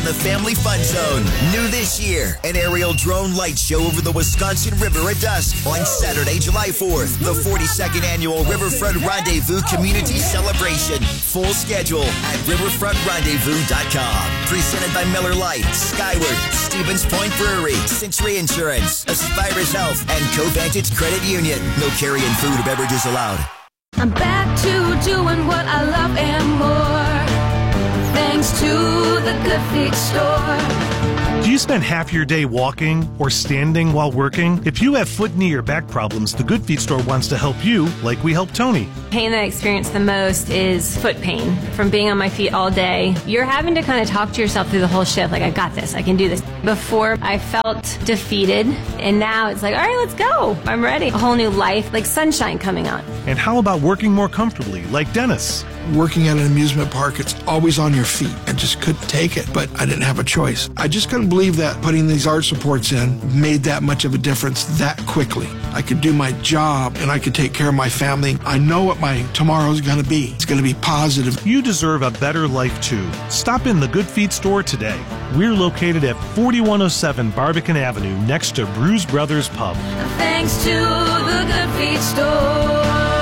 the Family Fun Zone. New this year, an aerial drone light show over the Wisconsin River at dusk on Saturday, July 4th. The 42nd Annual Riverfront Rendezvous Community Celebration. Full schedule at riverfrontrendezvous.com. Presented by Miller Lite, Skyward, Stevens Point Brewery, Century Insurance, Aspirus Health, and Covantage Credit Union. No carrying food or beverages allowed. I'm back to doing what I love and more, thanks to the Good Feet store. Do you spend half your day walking or standing while working? If you have foot, knee, or back problems, the Good Feet store wants to help you like we helped Tony. Pain that I experience the most is foot pain from being on my feet all day. You're having to kind of talk to yourself through the whole shift, like, I got this, I can do this. Before, I felt defeated, and now it's like, all right, let's go. I'm ready. A whole new life, like sunshine coming on. And how about working more comfortably, like Dennis? Working at an amusement park, it's always on your feet. I just couldn't take it, but I didn't have a choice. I just couldn't believe that putting these arch supports in made that much of a difference that quickly. I could do my job and I could take care of my family. I know what my tomorrow's going to be. It's going to be positive. You deserve a better life too. Stop in the Good Feet store today. We're located at 4107 Barbican Avenue next to Bruise Brothers Pub. Thanks to the Good Feet store.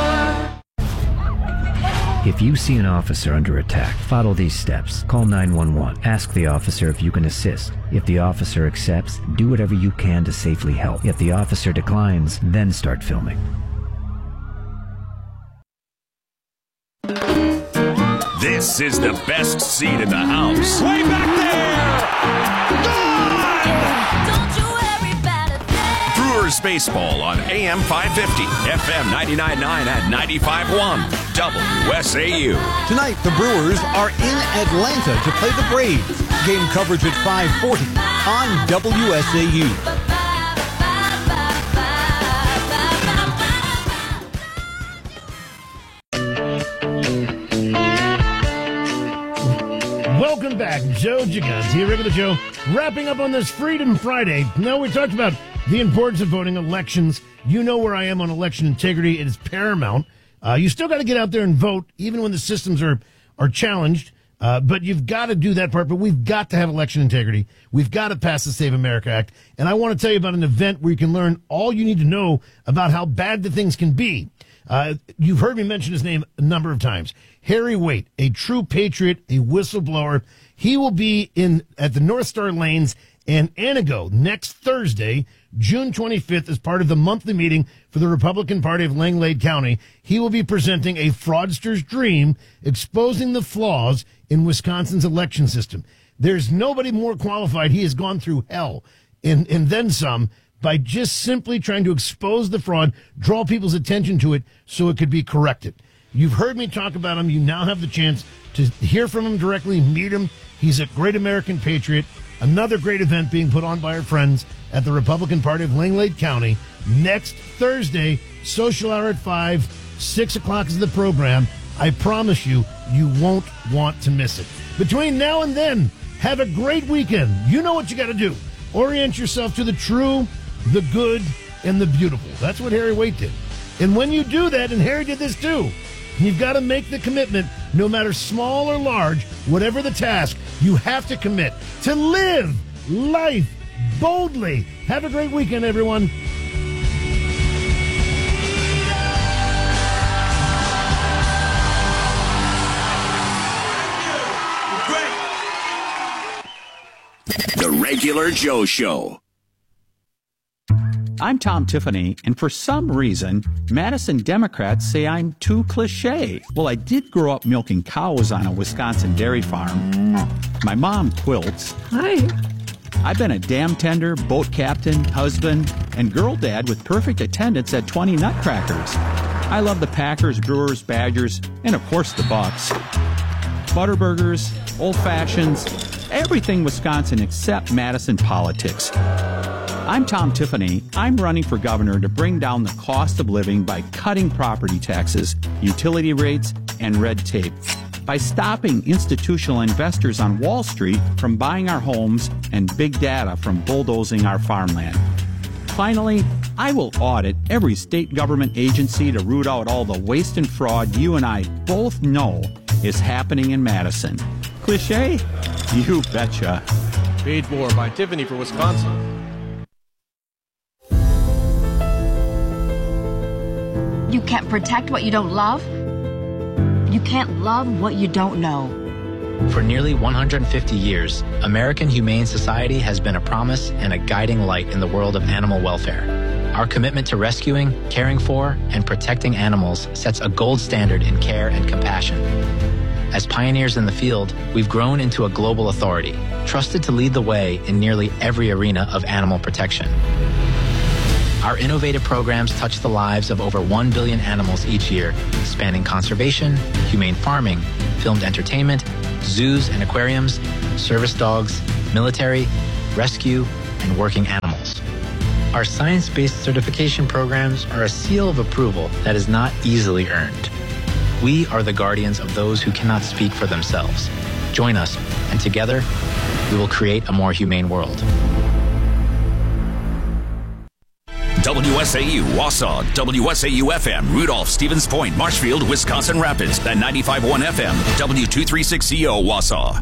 If you see an officer under attack, follow these steps. Call 911. Ask the officer if you can assist. If the officer accepts, do whatever you can to safely help. If the officer declines, then start filming. This is the best seat in the house. Way back there! Brewers baseball on AM 550, FM 99.9 and 95.1, WSAU. Tonight, the Brewers are in Atlanta to play the Braves. Game coverage at 5:40 on WSAU. Welcome back, Joe Gigante here, regular Joe, wrapping up on this Freedom Friday. Now, we talked about the importance of voting elections. You know where I am on election integrity. It is paramount. You still got to get out there and vote, even when the systems are challenged. But you've got to do that part. But we've got to have election integrity. We've got to pass the Save America Act. And I want to tell you about an event where you can learn all you need to know about how bad the things can be. You've heard me mention his name a number of times. Harry Waite, a true patriot, a whistleblower. He will be at the North Star Lanes and Anago next Thursday, June 25th, as part of the monthly meeting for the Republican Party of Langlade County. He will be presenting A Fraudster's Dream, exposing the flaws in Wisconsin's election system. There's nobody more qualified. He has gone through hell and then some by just simply trying to expose the fraud, draw people's attention to it so it could be corrected. You've heard me talk about him. You now have the chance to hear from him directly, meet him. He's a great American patriot. Another great event being put on by our friends at the Republican Party of Langlade County next Thursday, social hour at 5, 6 o'clock is the program. I promise you, you won't want to miss it. Between now and then, have a great weekend. You know what you got to do. Orient yourself to the true, the good, and the beautiful. That's what Harry Waite did. And when you do that, and Harry did this too, you've got to make the commitment, no matter small or large, whatever the task, you have to commit to live life boldly. Have a great weekend, everyone. The Regular Joe Show. I'm Tom Tiffany, and for some reason, Madison Democrats say I'm too cliche. Well, I did grow up milking cows on a Wisconsin dairy farm. My mom quilts. Hi. I've been a dam tender, boat captain, husband, and girl dad with perfect attendance at 20 Nutcrackers. I love the Packers, Brewers, Badgers, and of course the Bucks. Butterburgers, old fashions, everything Wisconsin except Madison politics. I'm Tom Tiffany. I'm running for governor to bring down the cost of living by cutting property taxes, utility rates, and red tape. By stopping institutional investors on Wall Street from buying our homes and big data from bulldozing our farmland. Finally, I will audit every state government agency to root out all the waste and fraud you and I both know is happening in Madison. cliche? You betcha. Paid for by Tiffany for Wisconsin. You can't protect what you don't love. You can't love what you don't know. For nearly 150 years, American Humane Society has been a promise and a guiding light in the world of animal welfare. Our commitment to rescuing, caring for, and protecting animals sets a gold standard in care and compassion. As pioneers in the field, we've grown into a global authority, trusted to lead the way in nearly every arena of animal protection. Our innovative programs touch the lives of over 1 billion animals each year, spanning conservation, humane farming, filmed entertainment, zoos and aquariums, service dogs, military, rescue, and working animals. Our science-based certification programs are a seal of approval that is not easily earned. We are the guardians of those who cannot speak for themselves. Join us, and together, we will create a more humane world. WSAU Wausau, WSAU FM, Rudolph, Stevens Point, Marshfield, Wisconsin Rapids, and 95.1 FM, W236CO Wausau.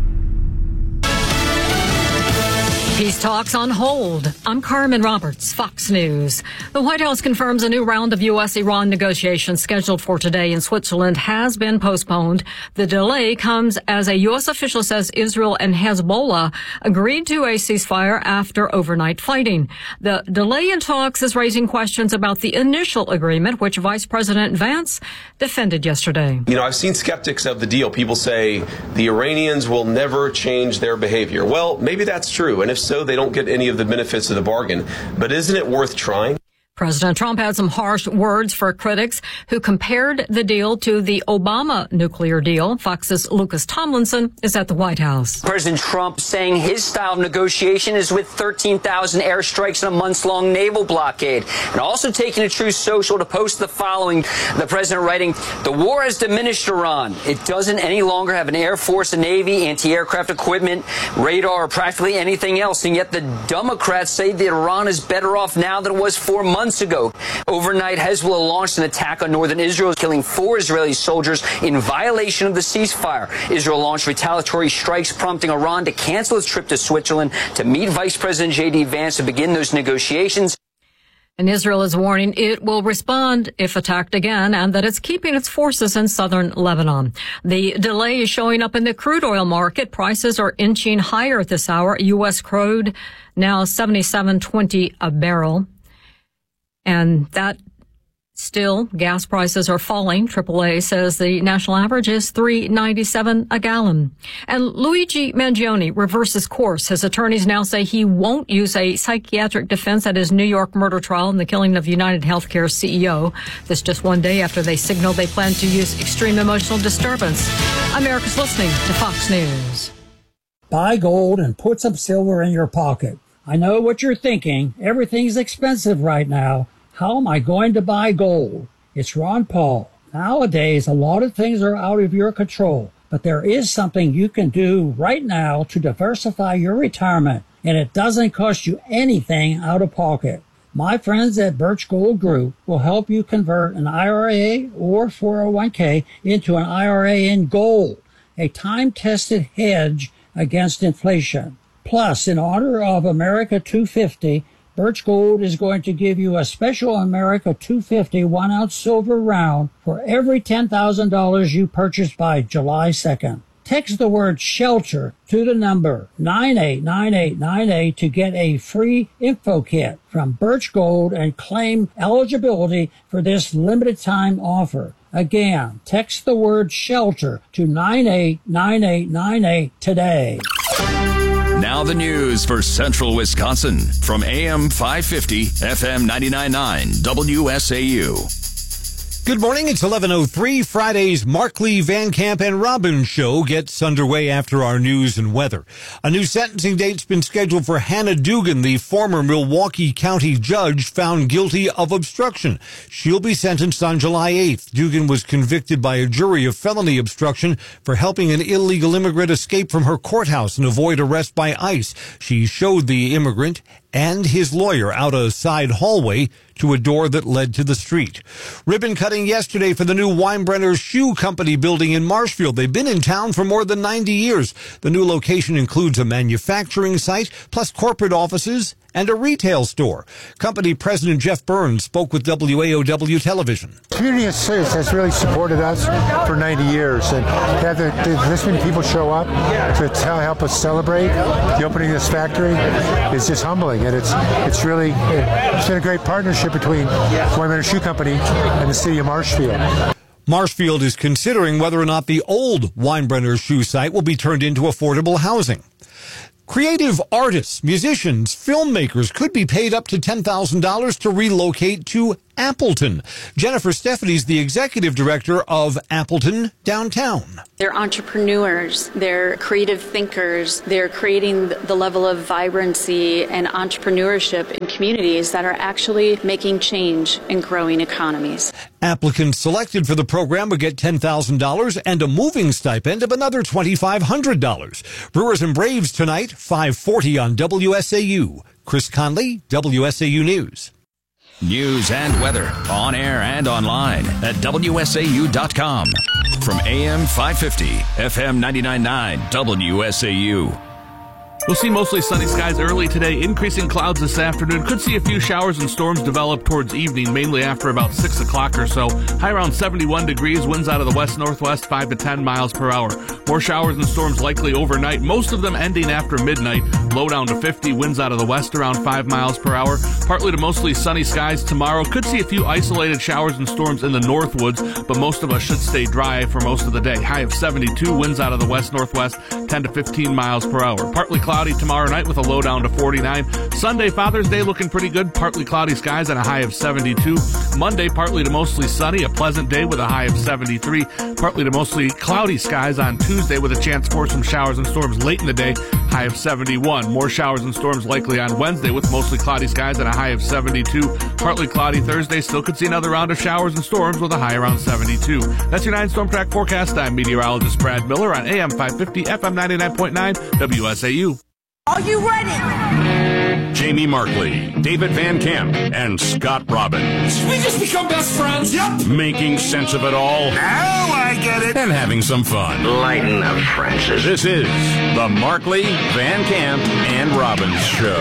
Peace talks on hold. I'm Carmen Roberts, Fox News. The White House confirms a new round of U.S.-Iran negotiations scheduled for today in Switzerland has been postponed. The delay comes as a U.S. official says Israel and Hezbollah agreed to a ceasefire after overnight fighting. The delay in talks is raising questions about the initial agreement, which Vice President Vance defended yesterday. You know, I've seen skeptics of the deal. People say the Iranians will never change their behavior. Well, maybe that's true. And if so, they don't get any of the benefits of the bargain. But isn't it worth trying? President Trump had some harsh words for critics who compared the deal to the Obama nuclear deal. Fox's Lucas Tomlinson is at the White House. President Trump saying his style of negotiation is with 13,000 airstrikes and a months-long naval blockade. And also taking a Truth Social to post the following. The president writing, "The war has diminished Iran. It doesn't any longer have an air force, a navy, anti-aircraft equipment, radar, or practically anything else. And yet the Democrats say that Iran is better off now than it was 4 months ago. Overnight, Hezbollah launched an attack on northern Israel, killing 4 Israeli soldiers in violation of the ceasefire. Israel launched retaliatory strikes, prompting Iran to cancel its trip to Switzerland to meet Vice President J.D. Vance to begin those negotiations. And Israel is warning it will respond if attacked again and that it's keeping its forces in southern Lebanon. The delay is showing up in the crude oil market. Prices are inching higher at this hour. U.S. crude now $77.20 a barrel. And that still, gas prices are falling. AAA says the national average is $3.97 a gallon. And Luigi Mangione reverses course. His attorneys now say he won't use a psychiatric defense at his New York murder trial and the killing of United Healthcare CEO. This just one day after they signaled they plan to use extreme emotional disturbance. America's listening to Fox News. Buy gold and put some silver in your pocket. I know what you're thinking. Everything's expensive right now. How am I going to buy gold? It's Ron Paul. Nowadays, a lot of things are out of your control, but there is something you can do right now to diversify your retirement, and it doesn't cost you anything out of pocket. My friends at Birch Gold Group will help you convert an IRA or 401k into an IRA in gold, a time-tested hedge against inflation. Plus, in honor of America 250, Birch Gold is going to give you a special America 250 1-ounce silver round for every $10,000 you purchase by July 2nd. Text the word SHELTER to the number 989898 to get a free info kit from Birch Gold and claim eligibility for this limited time offer. Again, text the word SHELTER to 989898 today. Now the news for Central Wisconsin from AM 550, FM 99.9, WSAU. Good morning. It's 11:03. Friday's Markley, Van Camp, and Robbins show gets underway after our news and weather. A new sentencing date's been scheduled for Hannah Dugan, the former Milwaukee County judge found guilty of obstruction. She'll be sentenced on July 8th. Dugan was convicted by a jury of felony obstruction for helping an illegal immigrant escape from her courthouse and avoid arrest by ICE. She showed the immigrant and his lawyer out a side hallway to a door that led to the street. Ribbon cutting yesterday for the new Weinbrenner Shoe Company building in Marshfield. They've been in town for more than 90 years. The new location includes a manufacturing site, plus corporate offices and a retail store. Company President Jeff Burns spoke with WAOW Television. Community has really supported us for 90 years, and to have this many people show up to help us celebrate the opening of this factory is just humbling, and it's been a great partnership between Weinbrenner Shoe Company and the city of Marshfield. Marshfield is considering whether or not the old Weinbrenner shoe site will be turned into affordable housing. Creative artists, musicians, filmmakers could be paid up to $10,000 to relocate to Appleton. Jennifer Stephanie's the executive director of Appleton Downtown. They're entrepreneurs, they're creative thinkers, they're creating the level of vibrancy and entrepreneurship in communities that are actually making change in growing economies. Applicants selected for the program would get $10,000 and a moving stipend of another $2,500. Brewers and Braves tonight, 5:40 on WSAU. Chris Conley, WSAU News. News and weather on air and online at WSAU.com. From AM 550, FM 99.9, WSAU. We'll see mostly sunny skies early today, increasing clouds this afternoon. Could see a few showers and storms develop towards evening, mainly after about 6 o'clock or so. High around 71 degrees, winds out of the west-northwest, 5 to 10 miles per hour. More showers and storms likely overnight, most of them ending after midnight. Low down to 50, winds out of the west around 5 miles per hour. Partly to mostly sunny skies tomorrow. Could see a few isolated showers and storms in the northwoods, but most of us should stay dry for most of the day. High of 72, winds out of the west-northwest, 10 to 15 miles per hour. Partly cloudy tomorrow night with a low down to 49. Sunday, Father's Day, looking pretty good. Partly cloudy skies and a high of 72. Monday, partly to mostly sunny, a pleasant day with a high of 73. Partly to mostly cloudy skies on Tuesday with a chance for some showers and storms late in the day, high of 71. More showers and storms likely on Wednesday with mostly cloudy skies and a high of 72. Partly cloudy Thursday, still could see another round of showers and storms with a high around 72. That's your 9 Storm Track forecast. I'm meteorologist Brad Miller on AM 550, FM 99.9, WSAU. Are you ready? Jamie Markley, David Van Camp, and Scott Robbins. We just become best friends. Yep. Making sense of it all. Now I get it. And having some fun. Lighten up, Francis. This is the Markley, Van Camp, and Robbins Show.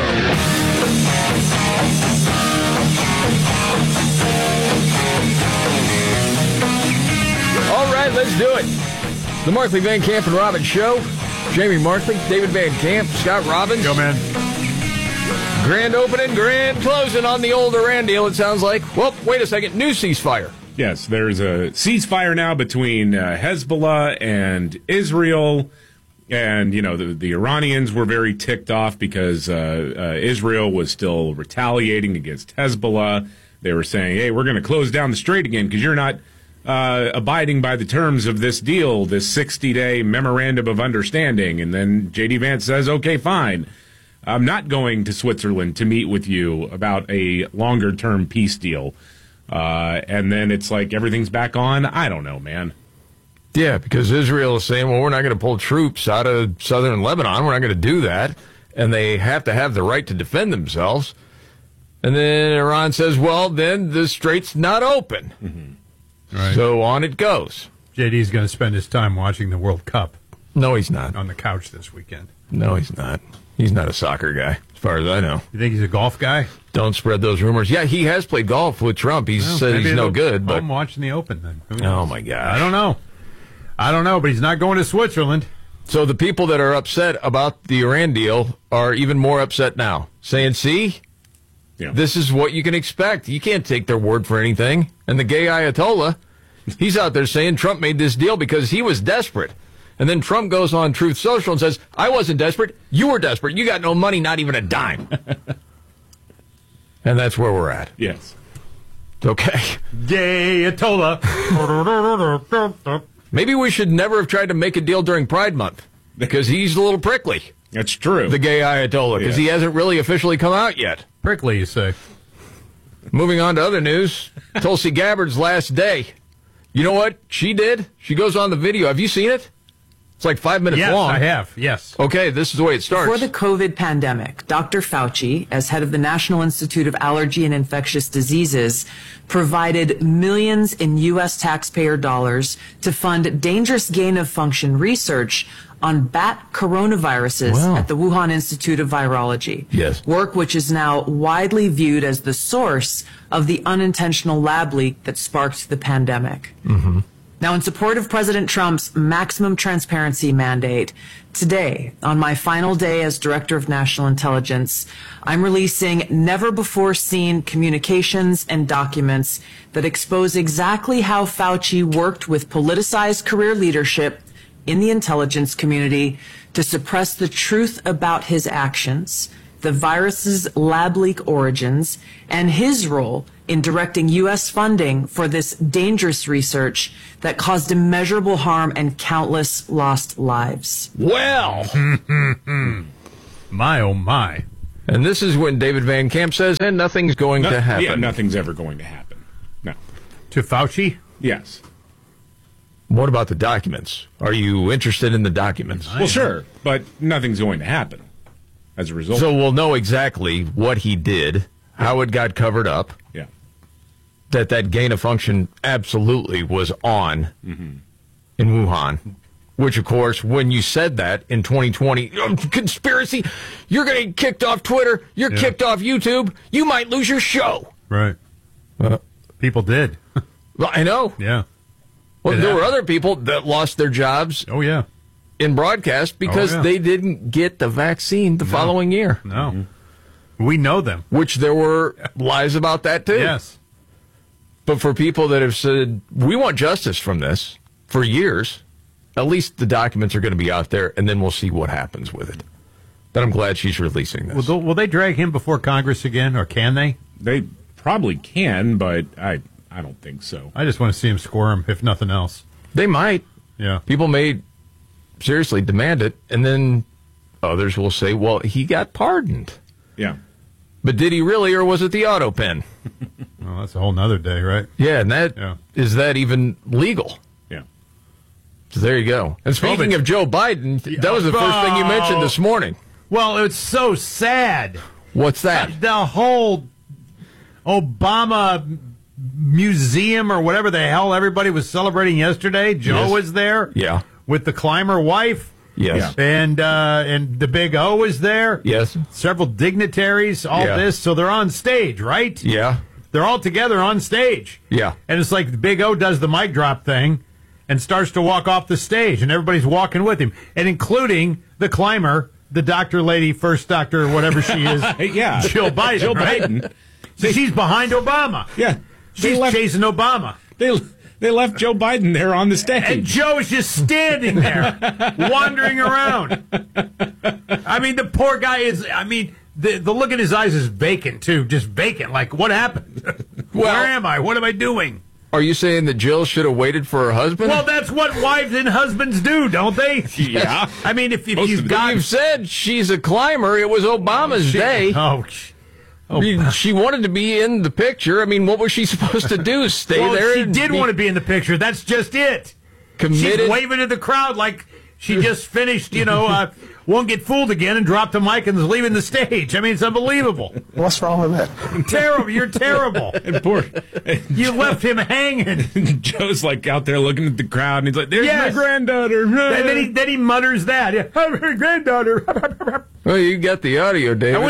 All right, let's do it. The Markley, Van Camp, and Robbins Show. Jamie Markley, David Van Camp, Scott Robbins. Yo, man. Grand opening, grand closing on the old Iran deal, it sounds like. Well, wait a second. New ceasefire. Yes, there's a ceasefire now between Hezbollah and Israel. And, you know, the Iranians were very ticked off because Israel was still retaliating against Hezbollah. They were saying, hey, we're going to close down the strait again because you're not abiding by the terms of this deal, this 60-day memorandum of understanding. And then J.D. Vance says, okay, fine. I'm not going to Switzerland to meet with you about a longer-term peace deal. And then it's like everything's back on. I don't know, man. Yeah, because Israel is saying, well, we're not going to pull troops out of southern Lebanon. We're not going to do that. And they have to have the right to defend themselves. And then Iran says, well, then the strait's not open. Mm-hmm. Right. So on it goes. JD's going to spend his time watching the World Cup. No, he's not. On the couch this weekend. No, he's not. He's not a soccer guy, as far as I know. You think he's a golf guy? Don't spread those rumors. Yeah, he has played golf with Trump. He said he's no good. But I'm watching the Open then. Oh, my gosh. I don't know, but he's not going to Switzerland. So the people that are upset about the Iran deal are even more upset now, saying, see, this is what you can expect. You can't take their word for anything. And the gay Ayatollah, he's out there saying Trump made this deal because he was desperate. And then Trump goes on Truth Social and says, I wasn't desperate. You were desperate. You got no money, not even a dime. And that's where we're at. Yes. Okay. Gay Ayatollah. Maybe we should never have tried to make a deal during Pride Month because he's a little prickly. That's true. The gay Ayatollah, because he hasn't really officially come out yet. Prickly, you say. Moving on to other news, Tulsi Gabbard's last day. You know what she did? She goes on the video. Have you seen it? It's like 5 minutes long. Yes, I have. Yes. Okay, this is the way it starts. For the COVID pandemic, Dr. Fauci, as head of the National Institute of Allergy and Infectious Diseases, provided millions in U.S. taxpayer dollars to fund dangerous gain-of-function research on bat coronaviruses at the Wuhan Institute of Virology. Yes. Work which is now widely viewed as the source of the unintentional lab leak that sparked the pandemic. Mm-hmm. Now, in support of President Trump's maximum transparency mandate, today, on my final day as Director of National Intelligence, I'm releasing never-before-seen communications and documents that expose exactly how Fauci worked with politicized career leadership in the intelligence community to suppress the truth about his actions, the virus's lab leak origins, and his role in directing U.S. funding for this dangerous research that caused immeasurable harm and countless lost lives. Well, my oh my. And this is when David Van Camp says, and nothing's going to happen. Yeah, nothing's ever going to happen. No. To Fauci? Yes. What about the documents? Are you interested in the documents? Well, sure, but nothing's going to happen as a result. So we'll know exactly what he did, how it got covered up. Yeah. That gain of function absolutely was on in Wuhan. Which, of course, when you said that in 2020, conspiracy, you're going to get kicked off Twitter, you're kicked off YouTube, you might lose your show. Right. People did. Well, I know. Yeah. Well, there were other people that lost their jobs. Oh, yeah. In broadcast because they didn't get the vaccine the following year. No. We know them. Which there were lies about that, too. Yes. But for people that have said, we want justice from this for years, at least the documents are going to be out there, and then we'll see what happens with it. But I'm glad she's releasing this. Will they drag him before Congress again, or can they? They probably can, but I don't think so. I just want to see him squirm, if nothing else. They might. Yeah. People may seriously demand it, and then others will say, well, he got pardoned. Yeah. But did he really, or was it the auto pen? Well, that's a whole nother day, right? Yeah, and is that even legal? Yeah. So there you go. And speaking of Joe Biden, that was the first thing you mentioned this morning. Well, it's so sad. What's that? The whole Obama museum or whatever the hell everybody was celebrating yesterday. Joe was there. Yeah. With the climber wife. Yes. And the Big O was there. Yes. Several dignitaries, all this. So they're on stage, right? Yeah. They're all together on stage. Yeah. And it's like the Big O does the mic drop thing and starts to walk off the stage, and everybody's walking with him, and including the climber, the doctor lady, first doctor, whatever she is. Yeah. Jill Biden. Jill right? Biden. So she's behind Obama. Yeah. She's chasing Obama. They left Joe Biden there on the stage. And Joe's just standing there, wandering around. I mean, the poor guy is, the look in his eyes is vacant, too. Just vacant. Like, what happened? Where am I? What am I doing? Are you saying that Jill should have waited for her husband? Well, that's what wives and husbands do, don't they? Yeah. I mean, if you've got... You've said she's a climber. It was Obama's day. She wanted to be in the picture. I mean, what was she supposed to do? Stay there? She did want to be in the picture. That's just it. Committed. She's waving at the crowd like she just finished, won't get fooled again and dropped the mic and is leaving the stage. I mean, it's unbelievable. What's wrong with that? Terrible. You're terrible. You left him hanging. Joe's like out there looking at the crowd, and he's like, there's my granddaughter. And then he mutters that. Yeah, her granddaughter. Well, you got the audio, David.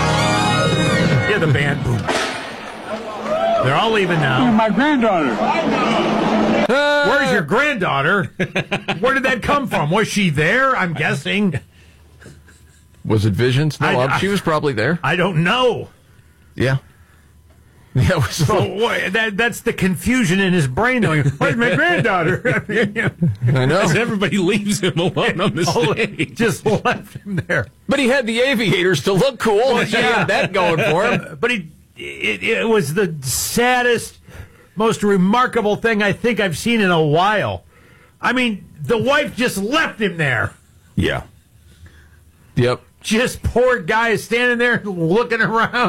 Yeah, the band. Boom. They're all leaving now. My granddaughter. Where's your granddaughter? Where did that come from? Was she there? I'm guessing. Was it visions? No, she was probably there. I don't know. Yeah. Yeah, it was that's the confusion in his brain. Going, where's my granddaughter? I know. As everybody leaves him alone on the stage. Just left him there. But he had the aviators to look cool. Well, he had that going for him. But it was the saddest, most remarkable thing I think I've seen in a while. I mean, the wife just left him there. Yeah. Yep. Just poor guy standing there looking around.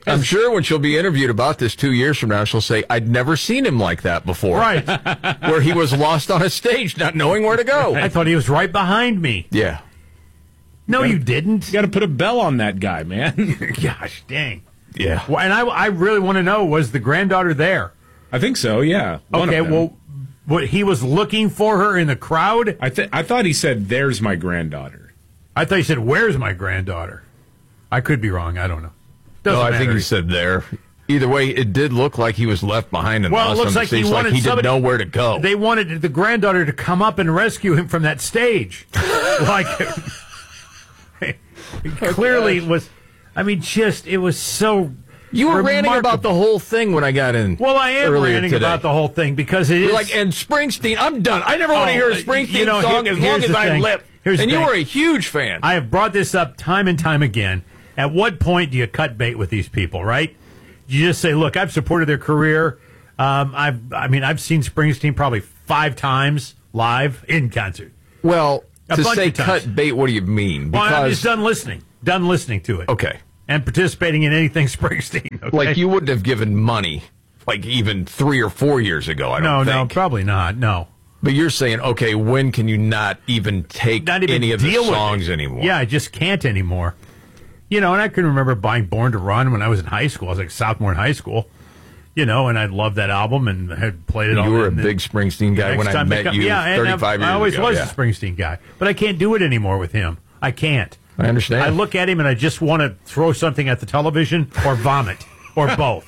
I'm sure when she'll be interviewed about this 2 years from now, she'll say, I'd never seen him like that before. Right. Where he was lost on a stage, not knowing where to go. I thought he was right behind me. Yeah. No, you didn't. You got to put a bell on that guy, man. Gosh, dang. Yeah. Well, and I really want to know, was the granddaughter there? I think so, yeah. Okay, well, what, he was looking for her in the crowd? I thought he said, there's my granddaughter. I thought he said, where's my granddaughter? I could be wrong. I don't know. No, I think he said there. Either way, it did look like he was left behind and lost it looks on the like stage, he wanted he didn't know where to go. They wanted the granddaughter to come up and rescue him from that stage. Like, it clearly was, I mean, just, it was so You were remarkable. ranting about the whole thing when I got in. Well, I am ranting today. about the whole thing because it You're is. like, and Springsteen, I'm done. I never want to hear a Springsteen song as long as I live. And you were a huge fan. I have brought this up time and time again. At what point do you cut bait with these people, right? You just say, look, I've supported their career. I've seen Springsteen probably 5 times live in concert. Well, A to bunch say of times. cut bait, what do you mean? Well, I'm Because just done listening to it. Okay. And participating in anything Springsteen. Okay? Like you wouldn't have given money, like even 3 or 4 years ago, I don't think. No, probably not, no. But you're saying, okay, when can you not even take any of the deal with songs it. anymore? Yeah, I just can't anymore. You know, and I can remember buying Born to Run when I was in high school. I was like sophomore in high school. You know, and I loved that album and had played it all. You were a big Springsteen guy when I met you 35 years ago. I always was a Springsteen guy. But I can't do it anymore with him. I can't. I understand. I look at him and I just want to throw something at the television or vomit or both.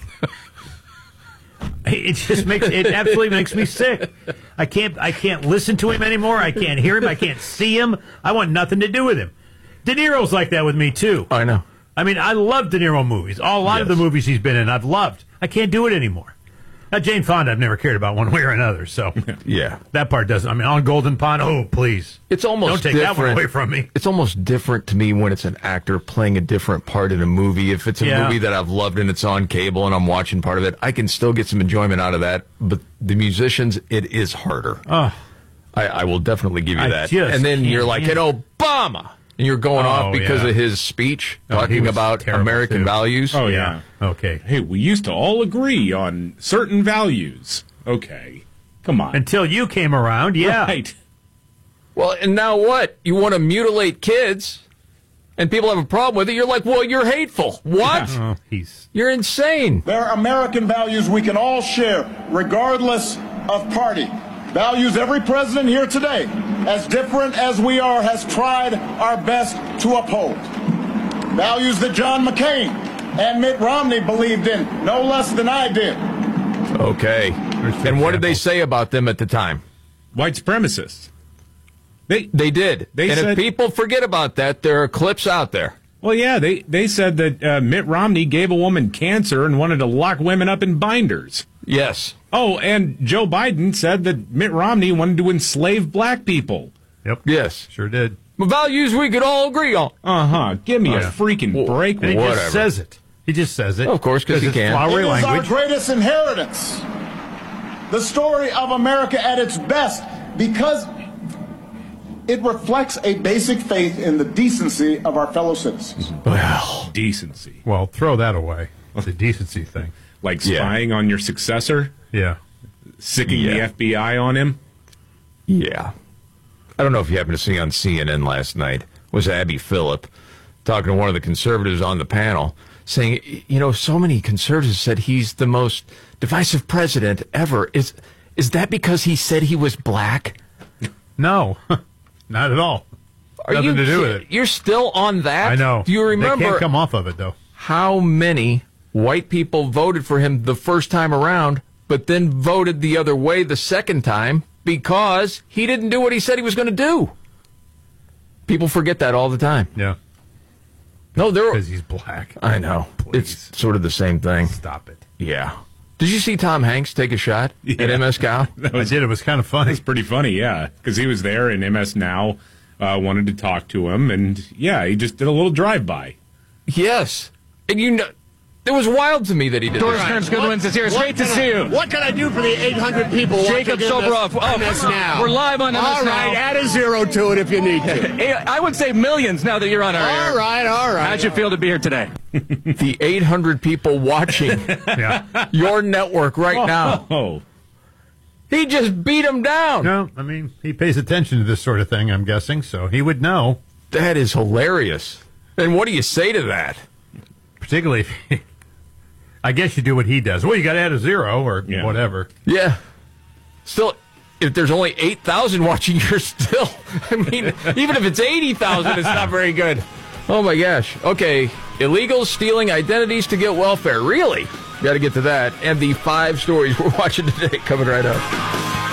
It absolutely makes me sick. I can't listen to him anymore. I can't hear him. I can't see him. I want nothing to do with him. De Niro's like that with me too. I know. I mean, I love De Niro movies. A lot of the movies he's been in, I've loved. I can't do it anymore. Now, Jane Fonda, I've never cared about one way or another. So yeah, that part doesn't. I mean, on Golden Pond, oh please, it's almost don't take different. that one away from me. It's almost different to me when it's an actor playing a different part in a movie. If it's a movie that I've loved and it's on cable and I'm watching part of it, I can still get some enjoyment out of that. But the musicians, it is harder. I will definitely give you that. And then you're like, and Obama. And you're going off because of his speech talking about American values. Oh, yeah. Okay. Hey, we used to all agree on certain values. Okay. Come on. Until you came around, yeah. Right. Well, and now what? You want to mutilate kids? And people have a problem with it. You're like, well, you're hateful. What? You're insane. There are American values we can all share, regardless of party. Values every president here today, as different as we are, has tried our best to uphold. Values that John McCain and Mitt Romney believed in, no less than I did. Okay. And what did they say about them at the time? White supremacists. They did. They and said, if people forget about that, there are clips out there. Well, yeah, they said that Mitt Romney gave a woman cancer and wanted to lock women up in binders. Yes. Oh, and Joe Biden said that Mitt Romney wanted to enslave black people. Yep. Yes. Sure did. Values we could all agree on. Uh-huh. Give me a freaking break. And he just says it. He just says it. Of course, because he can. It is our greatest inheritance. The story of America at its best, because it reflects a basic faith in the decency of our fellow citizens. Well, decency. Well, throw that away. The decency thing. Like spying on your successor? Yeah. Sicking the FBI on him? Yeah. I don't know if you happened to see on CNN last night, was Abby Phillip talking to one of the conservatives on the panel, saying, you know, so many conservatives said he's the most divisive president ever. Is that because he said he was black? No. Not at all. Nothing to do with it. You're still on that? I know. Do you remember? They can't come off of it, though. How many white people voted for him the first time around, but then voted the other way the second time because he didn't do what he said he was going to do? People forget that all the time. Yeah. No, because he's black. I know. Please. It's sort of the same thing. Stop it. Yeah. Did you see Tom Hanks take a shot at MS Cow? I did. It was kind of funny. It's pretty funny, yeah. Because he was there and MS Now wanted to talk to him. And, yeah, he just did a little drive-by. Yes. And you know, it was wild to me that he did George that. Stearns Goodwins is here. It's great to see you. What can I do for the 800 people Jacob watching Soboroff. MS Now? We're live on MS Now. All right, add a zero to it if you need to. I would say millions now that you're on our air. All right. How'd you feel to be here today? The 800 people watching your network right now. Oh. He just beat him down. No, I mean, he pays attention to this sort of thing, I'm guessing, so he would know. That is hilarious. And what do you say to that? Particularly, I guess you do what he does. Well, you got to add a 0 or whatever. Yeah. Still, if there's only 8,000 watching, you're still, I mean, even if it's 80,000, it's not very good. Oh, my gosh. Okay, illegals stealing identities to get welfare. Really? Got to get to that. And the 5 stories we're watching today coming right up.